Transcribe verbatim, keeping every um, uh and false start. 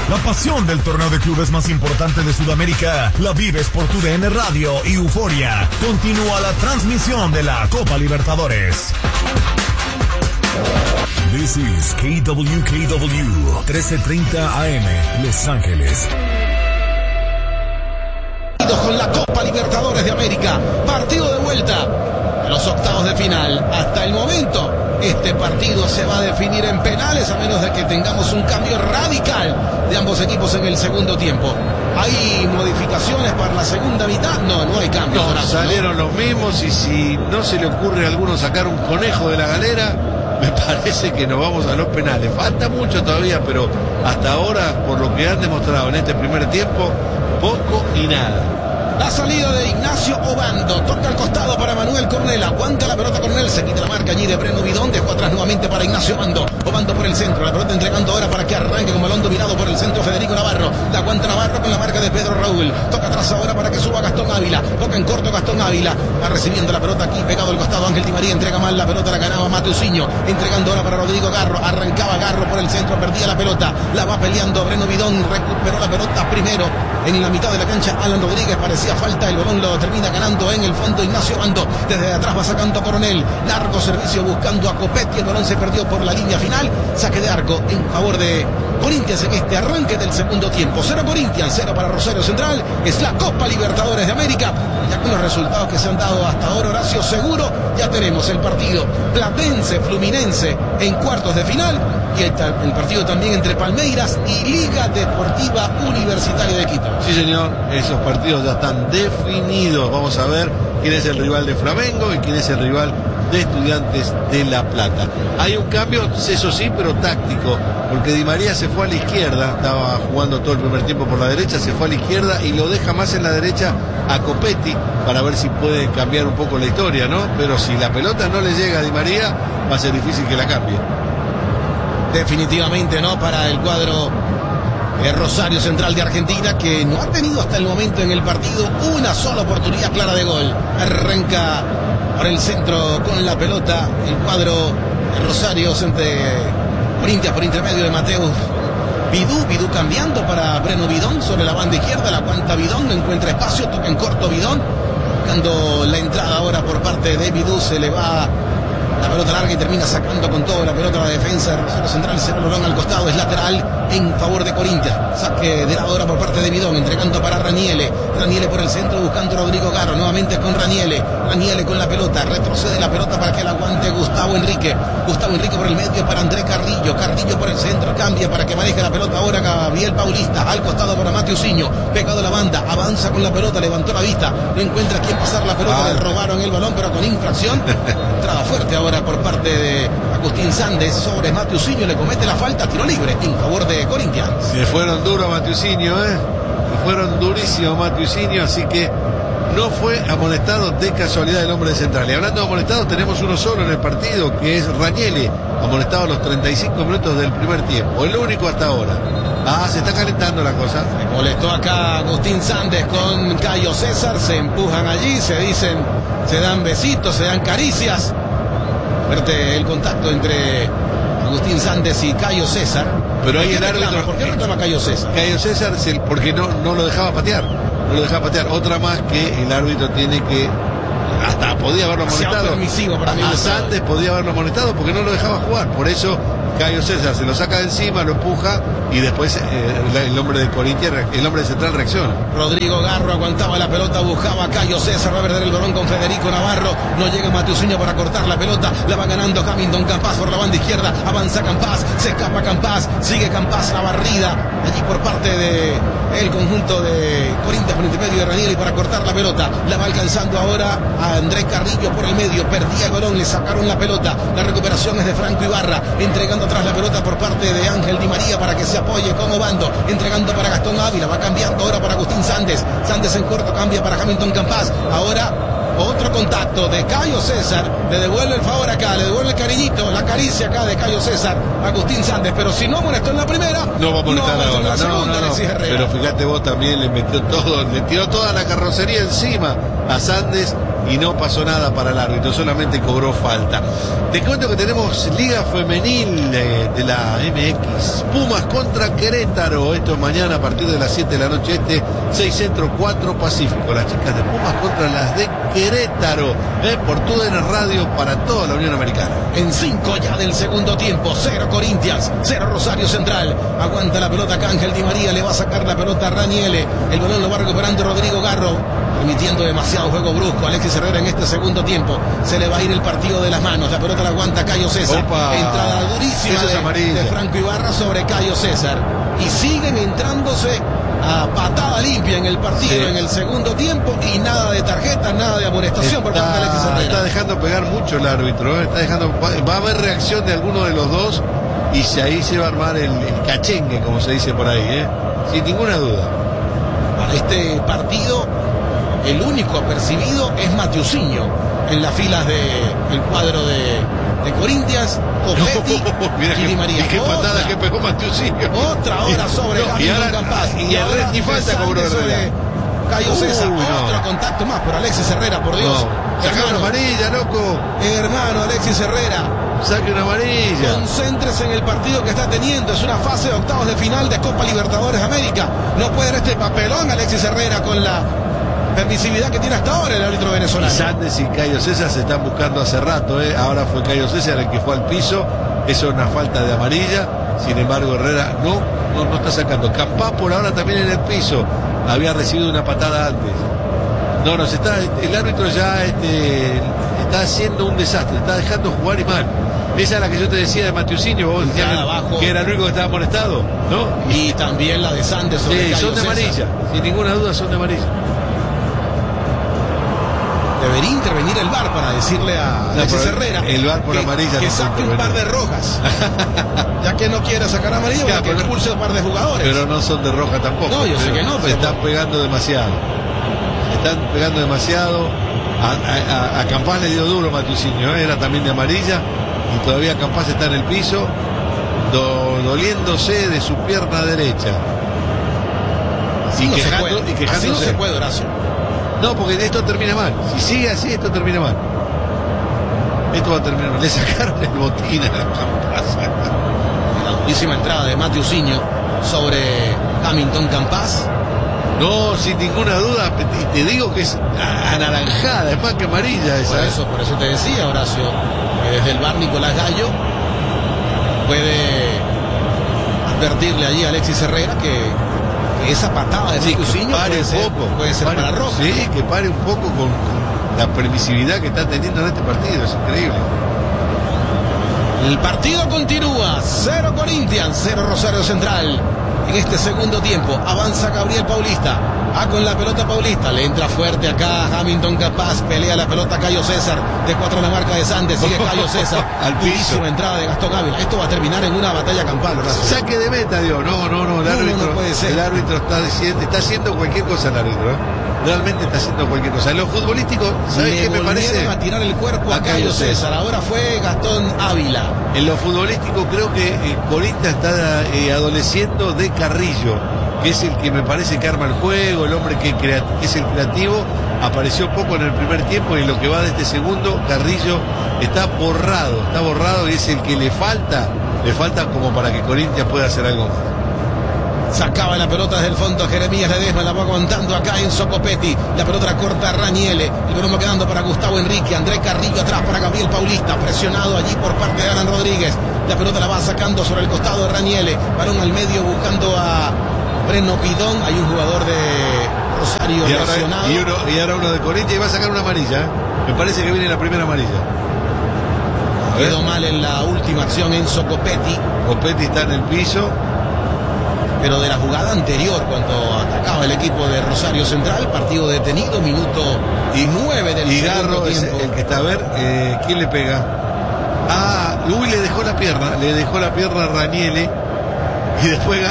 La pasión del torneo de clubes más importante de Sudamérica la vives por tu D N Radio y Euforia. Continúa la transmisión de la Copa Libertadores. This is K W K W trece treinta A M Los Ángeles. Con la Copa Libertadores de América, partido de vuelta de los octavos de final. Hasta el momento este partido se va a definir en penales, a menos de que tengamos un cambio radical de ambos equipos en el segundo tiempo. ¿Hay modificaciones para la segunda mitad? No, no hay cambios. No, salieron los mismos, y si no se le ocurre a alguno sacar un conejo de la galera, me parece que nos vamos a los penales. Falta mucho todavía, pero hasta ahora, por lo que han demostrado en este primer tiempo, poco y nada. La salida de Ignacio Obando, toca al costado para Manuel Cornel, aguanta la pelota Cornel, se quita la marca allí de Breno Bidón, dejó atrás nuevamente para Ignacio Obando, Obando por el centro, la pelota entregando ahora para que arranque con balón dominado por el centro Federico Navarro, la aguanta Navarro con la marca de Pedro Raúl, toca atrás ahora para que suba Gastón Ávila, toca en corto Gastón Ávila, va recibiendo la pelota aquí pegado al costado Ángel Di María, entrega mal la pelota, la ganaba Mateusinho, entregando ahora para Rodrigo Garro, arrancaba Garro por el centro, perdía la pelota, la va peleando Breno Bidón, recuperó la pelota primero en la mitad de la cancha Alan Rodríguez, parecía falta, el balón lo termina ganando en el fondo Ignacio Obando, desde atrás va sacando Coronel, largo servicio buscando a Copetti, el balón se perdió por la línea final, saque de arco en favor de Corinthians en este arranque del segundo tiempo. Cero Corinthians, cero para Rosario Central, es la Copa Libertadores de América. Ya con los resultados que se han dado hasta ahora, Horacio, seguro ya tenemos el partido Platense Fluminense en cuartos de final, y el, el partido también entre Palmeiras y Liga Deportiva Universitaria de Quito. Sí, señor, esos partidos ya están definidos. Vamos a ver quién es el rival de Flamengo y quién es el rival de Estudiantes de La Plata. Hay un cambio, eso sí, pero táctico, porque Di María se fue a la izquierda, estaba jugando todo el primer tiempo por la derecha, se fue a la izquierda y lo deja más en la derecha a Copetti para ver si puede cambiar un poco la historia, ¿no? Pero si la pelota no le llega a Di María, va a ser difícil que la cambie. Definitivamente no para el cuadro de Rosario Central de Argentina, que no ha tenido hasta el momento en el partido una sola oportunidad clara de gol. Arranca por el centro con la pelota el cuadro de Rosario de Corinthians por intermedio de Mateus Bidú, Bidú cambiando para Breno Bidón sobre la banda izquierda, la aguanta Bidón, no encuentra espacio, toca en corto Bidón, buscando la entrada ahora por parte de Bidú, se le va la pelota larga y termina sacando con todo la pelota a la defensa de Rosario Central. Se lo al costado, es lateral en favor de Corinthians. Saque de la hora por parte de Bidón, entregando para Raniele. Raniele por el centro buscando a Rodrigo Garro, nuevamente con Raniele. Raniele con la pelota, retrocede la pelota para que la aguante Gustavo Enrique. Gustavo Enrique por el medio para André Carrillo. Carrillo por el centro, cambia para que maneje la pelota ahora Gabriel Paulista. Al costado para Mateusinho, pegado a la banda, avanza con la pelota, levantó la vista, no encuentra quién pasar la pelota, ah. le robaron el balón, pero con infracción. Entrada fuerte ahora por parte de Agustín Sández sobre Mateusinho, le comete la falta, tiro libre en favor de Corinthians. Se fueron duro a Mateusinho, ¿eh? Se fueron durísimo a Mateusinho, así que no fue amonestado de casualidad el hombre de Central. Y hablando de amonestados, tenemos uno solo en el partido, que es Raniele, amonestado a los treinta y cinco minutos del primer tiempo, el único hasta ahora. Ah, se está calentando la cosa. Se molestó acá Agustín Sández con Cayo César, se empujan allí, se dicen, se dan besitos, se dan caricias. Fuerte el contacto entre Agustín Sández y Cayo César. Pero ahí el árbitro... ¿Por qué reclama Cayo César? Cayo César, porque no, no lo dejaba patear. No lo dejaba patear. Otra más que el árbitro tiene que... Hasta podía haberlo amonestado. Para mí a Sández podía haberlo amonestado porque no lo dejaba jugar. Por eso Cayo César se lo saca de encima, lo empuja y después eh, el hombre de Corinthians, el hombre de Central reacciona. Rodrigo Garro aguantaba la pelota, buscaba a Cayo César, va a perder el balón con Federico Navarro, no llega Mateusinho para cortar la pelota, la va ganando Hamilton Campas por la banda izquierda, avanza Campas, se escapa Campas, sigue Campas, la barrida allí por parte de el conjunto de Corinthians por intermedio de Ranieri para cortar la pelota, la va alcanzando ahora a Andrés Carrillo por el medio, perdía el balón, le sacaron la pelota, la recuperación es de Franco Ibarra, entregando atrás la pelota por parte de Ángel Di María para que se apoye con Obando, entregando para Gastón Ávila, va cambiando ahora para Agustín Sández, Sández en corto cambia para Hamilton Campas, ahora Otro contacto de Cayo César. Le devuelve el favor acá, le devuelve el cariñito, la caricia acá de Cayo César a Agustín Sandes. Pero si no amonestó en la primera, no va a amonestar no, ahora. en la No, segunda, no, no. Alexis Herrera. Pero fíjate vos, también le metió todo, le tiró toda la carrocería encima a Sandes y no pasó nada para el árbitro, solamente cobró falta. Te cuento que tenemos Liga Femenil eh, de la M X. Pumas contra Querétaro. Esto es mañana a partir de las siete de la noche este, seis Centro, cuatro Pacífico. Las chicas de Pumas contra las de Querétaro. Eh, por T U D N Radio para toda la Unión Americana. En cinco ya del segundo tiempo. Cero Corinthians, cero Rosario Central. Aguanta la pelota acá Ángel Di María. Le va a sacar la pelota a Raniele. El balón lo va recuperando Rodrigo Garro, permitiendo demasiado juego brusco. Alexis Herrera en este segundo tiempo. Se le va a ir el partido de las manos. La pelota la aguanta Cayo César. Opa. Entrada durísima de, de Franco Ibarra sobre Cayo César. Y siguen entrándose a patada limpia en el partido, sí, en el segundo tiempo, y nada de tarjeta, nada de amonestación por parte de Alexis Herrera. Está dejando pegar mucho el árbitro, ¿eh? Está dejando, va, va a haber reacción de alguno de los dos y si ahí se va a armar el, el cachengue, como se dice por ahí, ¿eh? Sin ninguna duda. Para este partido, el único apercibido es Matiusinho en las filas del cuadro de, de Corinthians, Copetti no, y Di María. Y qué patada otra, que pegó Matiusinho. Otra hora sobre no, Hamilton Campas. Y, y ahora ni falta cobró sobre Cayo César. Uh, Otro no. contacto más por Alexis Herrera, por Dios. No. Saca una amarilla, loco. Hermano Alexis Herrera. Saque una amarilla. Concéntrese en el partido que está teniendo. Es una fase de octavos de final de Copa Libertadores de América. No puede dar este papelón Alexis Herrera con la permisividad que tiene hasta ahora el árbitro venezolano. Y Sandes y Cayo César se están buscando hace rato, ¿eh? Ahora fue Cayo César el que fue al piso. Eso es una falta de amarilla. Sin embargo, Herrera no, no, no está sacando. Campás por ahora también en el piso. Había recibido una patada antes. No, no, se está, el árbitro ya este, está haciendo un desastre. Está dejando jugar y mal. Esa es la que yo te decía de Matiusinho, vos decías que, que era el único que estaba molestado, ¿no? Y también la de Sandes sobre sí, Cayo son de César. amarilla. Sin ninguna duda son de amarilla. Debería intervenir el V A R para decirle a Alexis no, Herrera el V A R por que, amarilla que no saque un par de rojas, ya que no quiere sacar amarilla, claro, que expulse un par de jugadores. Pero no son de roja tampoco. No, yo sé que no. Se pero están por... pegando demasiado. Se están pegando demasiado. A, a, a Campás le dio duro Matiusinho, ¿eh? Era también de amarilla y todavía Campás está en el piso, do, doliéndose de su pierna derecha. Así y, no quejando, se puede. y quejándose. Así no se puede, Horacio. No, porque esto termina mal. Si sigue así, esto termina mal. Esto va a terminar mal. Le sacaron el botín a la Campás. La durísima entrada de Matiusinho sobre Hamilton Campas. No, sin ninguna duda. Te digo que es anaranjada, es más que amarilla esa. Por eso, por eso te decía, Horacio, que desde el V A R Nicolás Gallo puede advertirle allí a Alexis Herrera que esa patada de Matiusinho sí, puede ser, poco, puede ser pare, para roja. Sí, que pare un poco con, con la permisividad que está teniendo en este partido, es increíble. El partido continúa, cero Corinthians, cero Rosario Central. En este segundo tiempo avanza Gabriel Paulista. Ah, con la pelota Paulista, le entra fuerte acá Hamilton Campas, pelea la pelota Cayo César, de cuatro en la marca de Sandes, sigue Cayo César, al piso. Entrada de Gastón Ávila. Esto va a terminar en una batalla campal, ¿verdad? Saque de meta, Dios. No, no, no, el no, árbitro, no, no puede ser. El árbitro está diciendo, está haciendo cualquier cosa el árbitro, ¿eh? Realmente está haciendo cualquier cosa. En lo futbolístico, ¿sabes qué me parece? A tirar el cuerpo a, a Cayo César. César, ahora fue Gastón Ávila. En lo futbolístico creo que eh, Corinthians está eh, adoleciendo de Carrillo, que es el que me parece que arma el juego, el hombre que, crea, que es el creativo. Apareció poco en el primer tiempo y en lo que va de este segundo, Carrillo está borrado, está borrado y es el que le falta, le falta como para que Corinthians pueda hacer algo más. Sacaba la pelota desde el fondo Jeremías Ledesma, la va aguantando acá en Socopetti. La pelota la corta Raniele. El balón va quedando para Gustavo Enrique. André Carrillo atrás para Gabriel Paulista. Presionado allí por parte de Alan Rodríguez. La pelota la va sacando sobre el costado de Raniele. Balón al medio buscando a Breno Pidón. Hay un jugador de Rosario y ahora, lesionado. Y, uno, y ahora uno de Corinthians y va a sacar una amarilla. ¿eh? Me parece que viene la primera amarilla. Quedó mal en la última acción Enzo Copetti. Copetti está en el piso. Pero de la jugada anterior, cuando atacaba el equipo de Rosario Central, partido detenido, minuto y nueve del y segundo Garro tiempo. Es el que está a ver, eh, ¿quién le pega? Ah, uy, le dejó la pierna, le dejó la pierna a Raniele y después